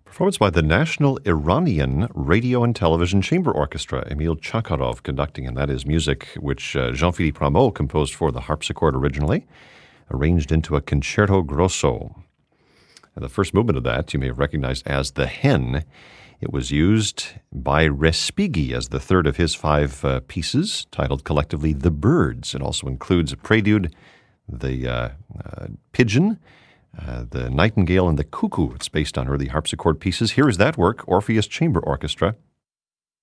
Performance by the National Iranian Radio and Television Chamber Orchestra, Emil Chakharov conducting, and that is music which Jean-Philippe Rameau composed for the harpsichord originally, arranged into a concerto grosso. And the first movement of that you may have recognized as The Hen. It was used by Respighi as the third of his five pieces, titled collectively The Birds. It also includes a prelude, the pigeon, the nightingale, and the cuckoo. It's based on early harpsichord pieces. Here is that work, Orpheus Chamber Orchestra,